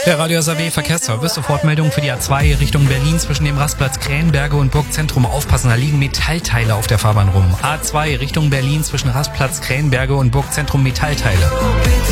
Der Radio SAW Verkehrsservice, Sofortmeldung für die A2 Richtung Berlin zwischen dem Rastplatz Krähenberge und Burgzentrum. Aufpassen, da liegen Metallteile auf der Fahrbahn rum. A2 Richtung Berlin zwischen Rastplatz Krähenberge und Burgzentrum Metallteile.